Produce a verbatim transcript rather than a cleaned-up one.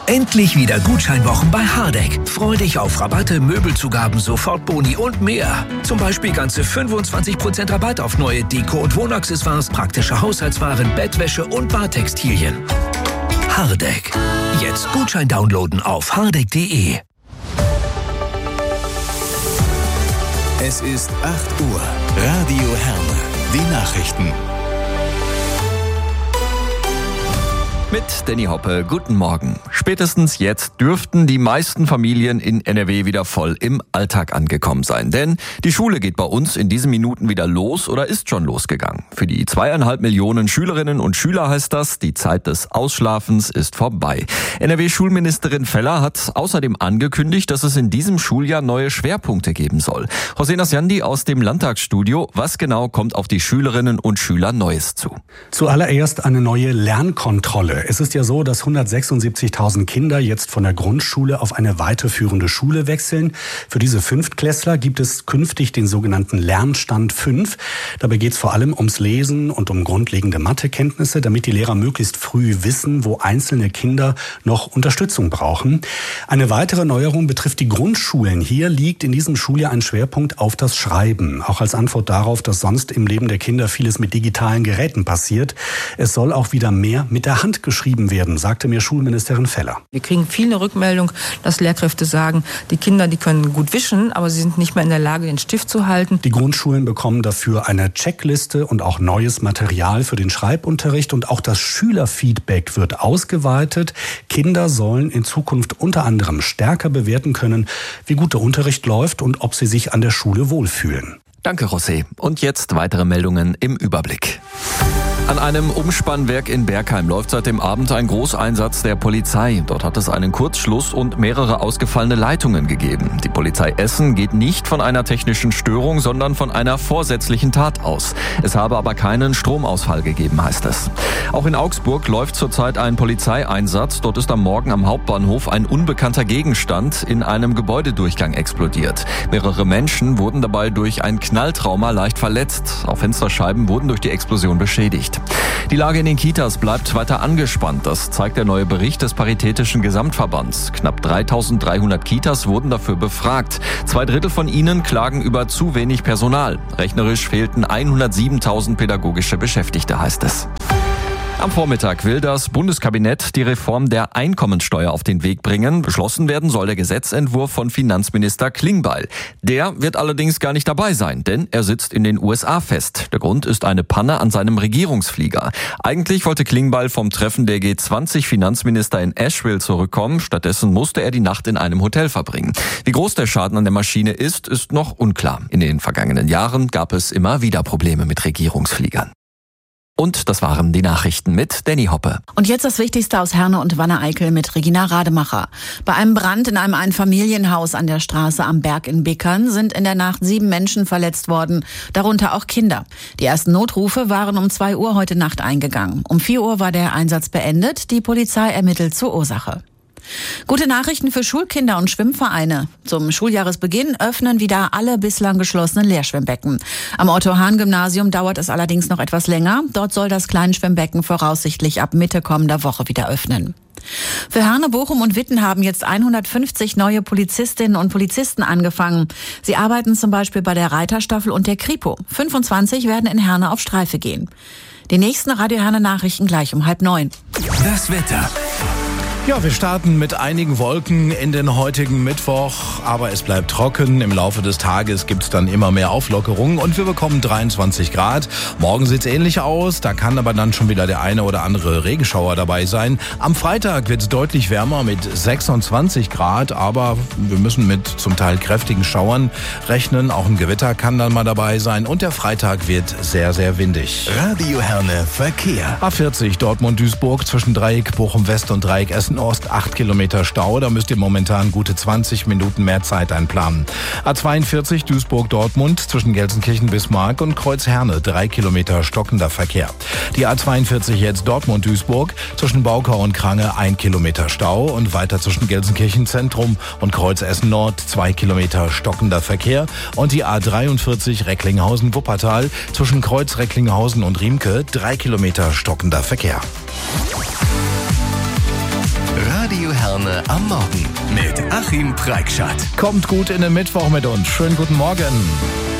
Endlich wieder Gutscheinwochen bei Hardegg. Freu dich auf Rabatte, Möbelzugaben, Sofortboni und mehr. Zum Beispiel ganze fünfundzwanzig Prozent Rabatt auf neue Deko- und Wohnaccessoires, praktische Haushaltswaren, Bettwäsche und Badtextilien. Hardegg. Jetzt Gutschein downloaden auf hardegg punkt de. Es ist acht Uhr. Radio Herne. Die Nachrichten. Mit Danny Hoppe, guten Morgen. Spätestens jetzt dürften die meisten Familien in N R W wieder voll im Alltag angekommen sein. Denn die Schule geht bei uns in diesen Minuten wieder los oder ist schon losgegangen. Für die zweieinhalb Millionen Schülerinnen und Schüler heißt das, die Zeit des Ausschlafens ist vorbei. N R W-Schulministerin Feller hat außerdem angekündigt, dass es in diesem Schuljahr neue Schwerpunkte geben soll. José Nasjandi aus dem Landtagsstudio. Was genau kommt auf die Schülerinnen und Schüler Neues zu? Zuallererst eine neue Lernkontrolle. Es ist ja so, dass hundertsechsundsiebzigtausend Kinder jetzt von der Grundschule auf eine weiterführende Schule wechseln. Für diese Fünftklässler gibt es künftig den sogenannten Lernstand fünf. Dabei geht es vor allem ums Lesen und um grundlegende Mathekenntnisse, damit die Lehrer möglichst früh wissen, wo einzelne Kinder noch Unterstützung brauchen. Eine weitere Neuerung betrifft die Grundschulen. Hier liegt in diesem Schuljahr ein Schwerpunkt auf das Schreiben. Auch als Antwort darauf, dass sonst im Leben der Kinder vieles mit digitalen Geräten passiert. Es soll auch wieder mehr mit der Hand geschrieben werden, sagte mir Schulministerin Feller. Wir kriegen viel eine Rückmeldung, dass Lehrkräfte sagen, die Kinder, die können gut wischen, aber sie sind nicht mehr in der Lage, den Stift zu halten. Die Grundschulen bekommen dafür eine Checkliste und auch neues Material für den Schreibunterricht und auch das Schülerfeedback wird ausgeweitet. Kinder sollen in Zukunft unter anderem stärker bewerten können, wie gut der Unterricht läuft und ob sie sich an der Schule wohlfühlen. Danke, José. Und jetzt weitere Meldungen im Überblick. An einem Umspannwerk in Bergheim läuft seit dem Abend ein Großeinsatz der Polizei. Dort hat es einen Kurzschluss und mehrere ausgefallene Leitungen gegeben. Die Polizei Essen geht nicht von einer technischen Störung, sondern von einer vorsätzlichen Tat aus. Es habe aber keinen Stromausfall gegeben, heißt es. Auch in Augsburg läuft zurzeit ein Polizeieinsatz. Dort ist am Morgen am Hauptbahnhof ein unbekannter Gegenstand in einem Gebäudedurchgang explodiert. Mehrere Menschen wurden dabei durch ein Knalltrauma leicht verletzt. Auch Fensterscheiben wurden durch die Explosion beschädigt. Die Lage in den Kitas bleibt weiter angespannt. Das zeigt der neue Bericht des Paritätischen Gesamtverbands. Knapp dreitausenddreihundert Kitas wurden dafür befragt. Zwei Drittel von ihnen klagen über zu wenig Personal. Rechnerisch fehlten hundertsiebentausend pädagogische Beschäftigte, heißt es. Am Vormittag will das Bundeskabinett die Reform der Einkommensteuer auf den Weg bringen. Beschlossen werden soll der Gesetzentwurf von Finanzminister Klingbeil. Der wird allerdings gar nicht dabei sein, denn er sitzt in den U S A fest. Der Grund ist eine Panne an seinem Regierungsflieger. Eigentlich wollte Klingbeil vom Treffen der G zwanzig Finanzminister in Asheville zurückkommen. Stattdessen musste er die Nacht in einem Hotel verbringen. Wie groß der Schaden an der Maschine ist, ist noch unklar. In den vergangenen Jahren gab es immer wieder Probleme mit Regierungsfliegern. Und das waren die Nachrichten mit Danny Hoppe. Und jetzt das Wichtigste aus Herne und Wanne-Eickel mit Regina Rademacher. Bei einem Brand in einem Einfamilienhaus an der Straße am Berg in Bickern sind in der Nacht sieben Menschen verletzt worden, darunter auch Kinder. Die ersten Notrufe waren um zwei Uhr heute Nacht eingegangen. Um vier Uhr war der Einsatz beendet. Die Polizei ermittelt zur Ursache. Gute Nachrichten für Schulkinder und Schwimmvereine. Zum Schuljahresbeginn öffnen wieder alle bislang geschlossenen Lehrschwimmbecken. Am Otto-Hahn-Gymnasium dauert es allerdings noch etwas länger. Dort soll das Kleinschwimmbecken voraussichtlich ab Mitte kommender Woche wieder öffnen. Für Herne, Bochum und Witten haben jetzt hundertfünfzig neue Polizistinnen und Polizisten angefangen. Sie arbeiten zum Beispiel bei der Reiterstaffel und der Kripo. fünfundzwanzig werden in Herne auf Streife gehen. Die nächsten Radio Herne Nachrichten gleich um halb neun. Das Wetter. Ja, wir starten mit einigen Wolken in den heutigen Mittwoch, aber es bleibt trocken. Im Laufe des Tages gibt's dann immer mehr Auflockerungen und wir bekommen dreiundzwanzig Grad. Morgen sieht's ähnlich aus, da kann aber dann schon wieder der eine oder andere Regenschauer dabei sein. Am Freitag wird's deutlich wärmer mit sechsundzwanzig Grad, aber wir müssen mit zum Teil kräftigen Schauern rechnen. Auch ein Gewitter kann dann mal dabei sein und der Freitag wird sehr, sehr windig. Radio Herne Verkehr. A vierzig Dortmund-Duisburg zwischen Dreieck Bochum-West und Dreieck Essen Ost, acht Kilometer Stau. Da müsst ihr momentan gute zwanzig Minuten mehr Zeit einplanen. A zweiundvierzig Duisburg-Dortmund zwischen Gelsenkirchen-Bismarck und Kreuz-Herne, drei Kilometer stockender Verkehr. Die A zweiundvierzig jetzt Dortmund-Duisburg zwischen Baukau und Krange, ein Kilometer Stau und weiter zwischen Gelsenkirchen-Zentrum und Kreuz-Essen-Nord, zwei Kilometer stockender Verkehr. Und die A dreiundvierzig Recklinghausen-Wuppertal zwischen Kreuz-Recklinghausen und Riemke, drei Kilometer stockender Verkehr. Radio Herne am Morgen mit Achim Preikschat. Kommt gut in den Mittwoch mit uns. Schönen guten Morgen.